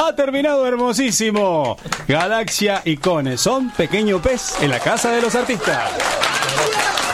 Ha terminado hermosísimo. Galaxia y Cone son Pequeño Pez en la casa de los artistas.